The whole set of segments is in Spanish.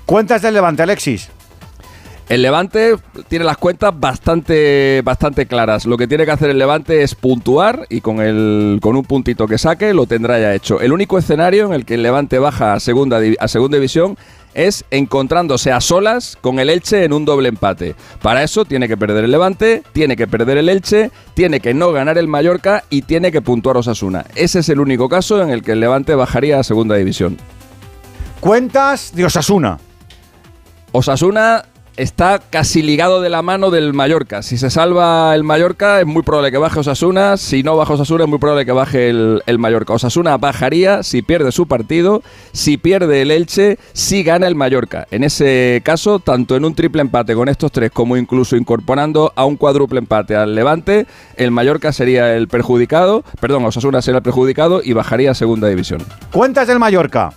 Cuentas del Levante, Alexis. El Levante tiene las cuentas bastante claras. Lo que tiene que hacer el Levante es puntuar y con un puntito que saque lo tendrá ya hecho. El único escenario en el que el Levante baja a segunda división es encontrándose a solas con el Elche en un doble empate. Para eso tiene que perder el Levante, tiene que perder el Elche, tiene que no ganar el Mallorca y tiene que puntuar Osasuna. Ese es el único caso en el que el Levante bajaría a segunda división. Cuentas de Osasuna. Osasuna está casi ligado de la mano del Mallorca. Si se salva el Mallorca, es muy probable que baje Osasuna. Si no baja Osasuna, es muy probable que baje el Mallorca. Osasuna bajaría si pierde su partido, si pierde el Elche, si gana el Mallorca. En ese caso, tanto en un triple empate con estos tres, como incluso incorporando a un cuádruple empate al Levante, el Mallorca sería el perjudicado, Osasuna sería el perjudicado y bajaría a segunda división. Cuentas del Mallorca.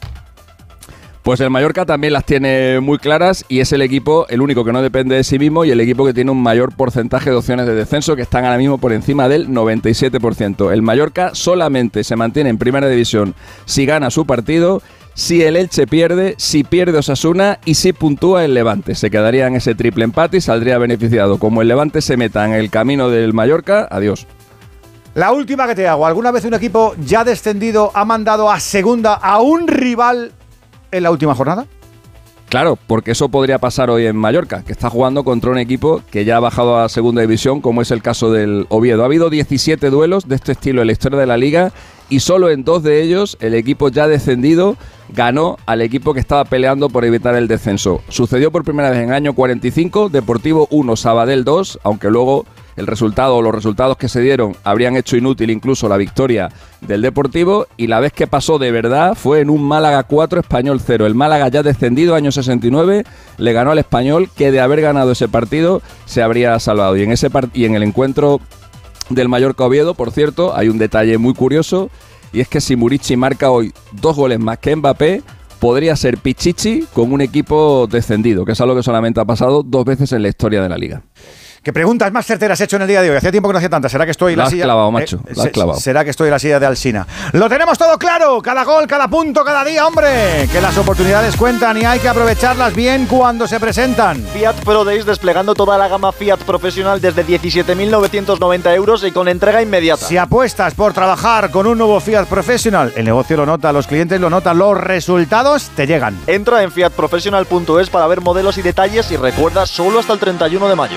Pues el Mallorca también las tiene muy claras y es el equipo, el único que no depende de sí mismo y el equipo que tiene un mayor porcentaje de opciones de descenso, que están ahora mismo por encima del 97%. El Mallorca solamente se mantiene en primera división si gana su partido, si el Elche pierde, si pierde Osasuna y si puntúa el Levante. Se quedaría en ese triple empate y saldría beneficiado. Como el Levante se meta en el camino del Mallorca, adiós. La última que te hago. ¿Alguna vez un equipo ya descendido ha mandado a segunda a un rival en la última jornada? Claro, porque eso podría pasar hoy en Mallorca, que está jugando contra un equipo que ya ha bajado a segunda división, como es el caso del Oviedo. Ha habido 17 duelos de este estilo en la historia de la Liga y solo en 2 de ellos el equipo ya descendido ganó al equipo que estaba peleando por evitar el descenso. Sucedió por primera vez en el año 45, Deportivo 1, Sabadell 2, aunque luego el resultado o los resultados que se dieron habrían hecho inútil incluso la victoria del Deportivo, y la vez que pasó de verdad fue en un Málaga 4, Español 0. El Málaga ya descendido, año 69, le ganó al Español, que de haber ganado ese partido se habría salvado. Y en el encuentro del Mallorca-Oviedo, por cierto, hay un detalle muy curioso, y es que si Murici marca hoy 2 goles más que Mbappé, podría ser Pichichi con un equipo descendido, que es algo que solamente ha pasado 2 veces en la historia de la Liga. ¿Qué preguntas más certeras he hecho en el día de hoy? Hacía tiempo que no hacía tantas. ¿Será que estoy en la silla? Clavado, macho. La has clavado. ¿Será que estoy en la silla de Alsina? ¡Lo tenemos todo claro! Cada gol, cada punto, cada día, hombre. Que las oportunidades cuentan y hay que aprovecharlas bien cuando se presentan. Fiat Pro Days desplegando toda la gama Fiat profesional desde 17.990 euros y con entrega inmediata. Si apuestas por trabajar con un nuevo Fiat Professional, el negocio lo nota, los clientes lo notan, los resultados te llegan. Entra en fiatprofessional.es para ver modelos y detalles y recuerda, solo hasta el 31 de mayo.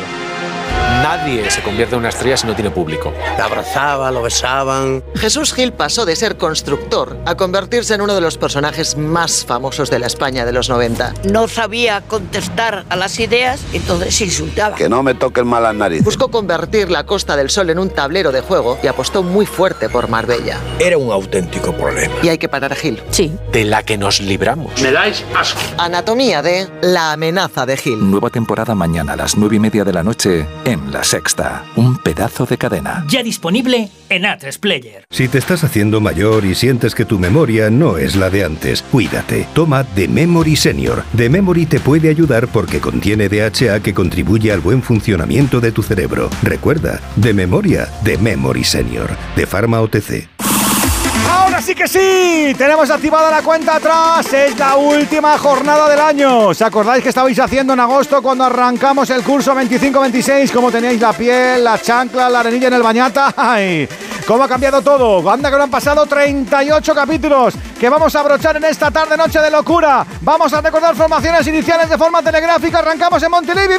Nadie se convierte en una estrella si no tiene público. Te abrazaban, lo besaban. Jesús Gil pasó de ser constructor a convertirse en uno de los personajes más famosos de la España de los 90. No sabía contestar a las ideas, entonces insultaba. Que no me toquen mal las narices. Buscó convertir la Costa del Sol en un tablero de juego y apostó muy fuerte por Marbella. Era un auténtico problema. Y hay que parar a Gil. Sí. De la que nos libramos. Me dais asco. Anatomía de La amenaza de Gil. Nueva temporada mañana a las 9:30 de la noche en La Sexta. Un pedazo de cadena. Ya disponible en A3 Player. Si te estás haciendo mayor y sientes que tu memoria no es la de antes, cuídate. Toma The Memory Senior. The Memory te puede ayudar porque contiene DHA que contribuye al buen funcionamiento de tu cerebro. Recuerda, de memoria, The Memory Senior. De Pharma OTC. ¡Ahora sí que sí! Tenemos activada la cuenta atrás. Es la última jornada del año. ¿Os acordáis que estabais haciendo en agosto cuando arrancamos el curso 25-26? ¿Cómo teníais la piel, la chancla, la arenilla en el bañata? ¡Ay! ¿Cómo ha cambiado todo? Anda que no han pasado 38 capítulos que vamos a abrochar en esta tarde-noche de locura. Vamos a recordar formaciones iniciales de forma telegráfica. Arrancamos en Montilivi,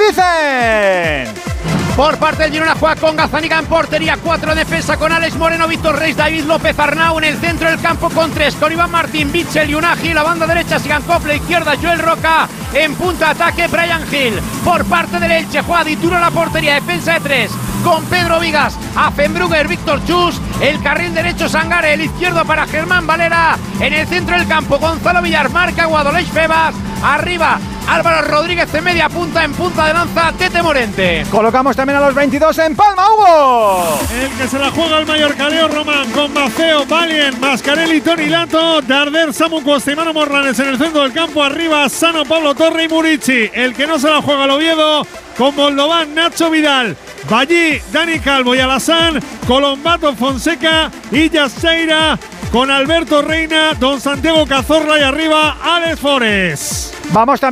Vicen. Por parte del Girona juega con Gazzaniga en portería, 4 defensa con Alex Moreno, Víctor Reis, David López, Arnau en el centro del campo con 3, con Iván Martín, Bitzel y Unagi, la banda derecha Sigan Cople, izquierda Joel Roca, en punta ataque Brian Hill. Por parte del Elche juega Dituro en la portería, defensa de 3, con Pedro Vigas, Affenbrugger, Víctor Chus, el carril derecho Sangare, el izquierdo para Germán Valera, en el centro del campo Gonzalo Villar, marca Guadaleix Febas, arriba Álvaro Rodríguez en media punta, en punta de lanza Tete Morente. Colocamos también a los 22 en Palma, Hugo. El que se la juega el Mallorca, Leo Román, con Maceo, Valien, Mascarelli, Toni Lato, Darder, Samu Costa y Manu Morlanes en el centro del campo, arriba Sano, Pablo Torre y Murici. El que no se la juega el Oviedo, con Moldován, Nacho Vidal, Ballí, Dani Calvo y Alassane, Colombato, Fonseca y Yaseira, con Alberto Reina, Don Santiago Cazorla y arriba Alex Forés. Vamos también